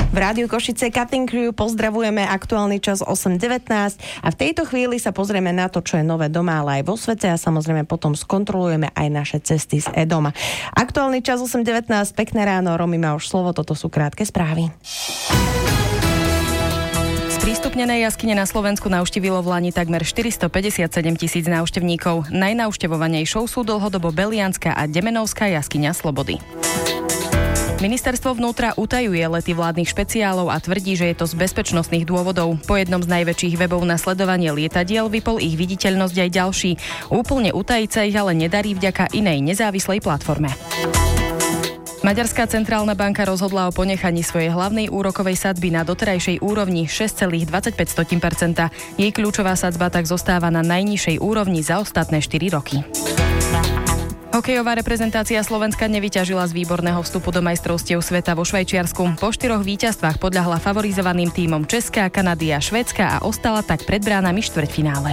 V Rádiu Košice Cutting Crew pozdravujeme aktuálny čas 8:19 a v tejto chvíli sa pozrieme na to, čo je nové doma, ale aj vo svete a samozrejme potom skontrolujeme aj naše cesty z e-doma. Aktuálny čas 8:19, pekné ráno, Romy má už slovo, toto sú krátke správy. Sprístupnené jaskyne na Slovensku navštívilo v lani takmer 457 000 návštevníkov. Najnavštevovanejšou sú dlhodobo Belianská a Demenovská jaskyňa Slobody. Ministerstvo vnútra utajuje lety vládnych špeciálov a tvrdí, že je to z bezpečnostných dôvodov. Po jednom z najväčších webov na sledovanie lietadiel vypol ich viditeľnosť aj ďalší. Úplne utajiť sa ich ale nedarí vďaka inej nezávislej platforme. Maďarská centrálna banka rozhodla o ponechaní svojej hlavnej úrokovej sadzby na doterajšej úrovni 6,25%. Jej kľúčová sadzba tak zostáva na najnižšej úrovni za ostatné 4 roky. Hokejová reprezentácia Slovenska nevyťažila z výborného vstupu do majstrovstiev sveta vo Švajčiarsku. Po 4 víťazstvách podľahla favorizovaným tímom Česká, Kanady a Švédska a ostala tak pred bránami štvrťfinále.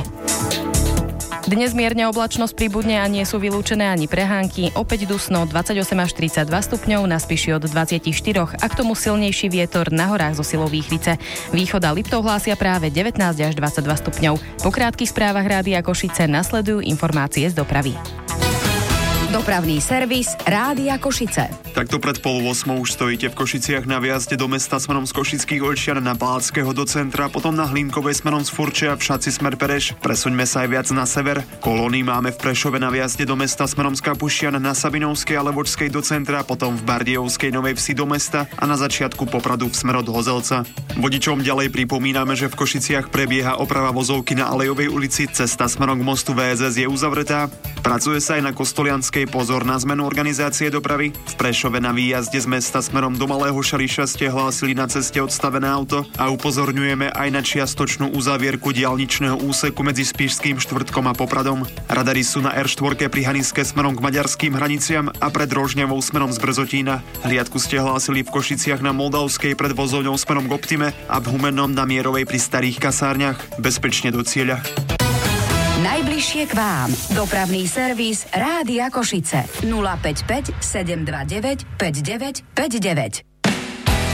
Dnes mierne oblačnosť pribudne a nie sú vylúčené ani prehánky. Opäť dusno 28 až 32 stupňov, na Spiši od 24 a k tomu silnejší vietor na horách zo silou výchrice. Východ a Liptov hlásia práve 19 až 22 stupňov. Po krátkych správach Rádia Košice nasledujú informácie z dopravy. Dopravný servis Rádia Košice. Takto pred 7:30 už stojíte v Košiciach na výjazde do mesta smerom z Košických Olšian na Palackého do centra, potom na Hlínkovej smerom z Furče a v Šaci smer Pereš. Presuňme sa aj viac na sever. Kolóny máme v Prešove na výjazde do mesta smerom z Kapušian na Sabinovskej a Levočskej do centra, potom v Bardejovskej Novej Vsi do mesta a na začiatku Popradu v smer od Hozelca. Vodičom ďalej pripomíname, že v Košiciach prebieha oprava vozovky na Alejovej ulici, cesta smerom k mostu VSS je uzavretá. Pracuje sa aj na Kostolianskej, pozor na zmenu organizácie dopravy. V Prešove na výjazde z mesta smerom do Malého Šariša ste hlásili na ceste odstavené auto a upozorňujeme aj na čiastočnú uzavierku diaľničného úseku medzi Spišským Štvrtkom a Popradom. Radary sú na R4 pri Haniske smerom k maďarským hraniciam a pred Rožňavou smerom z Brzotína. Hliadku ste hlásili v Košiciach na Moldavskej pred vozovňou smerom k Optime a v Humennom na Mierovej pri Starých kasárniach. Bezpečne do cieľa. Najbližšie k vám. Dopravný servis Rádia Košice. 055 729 5959.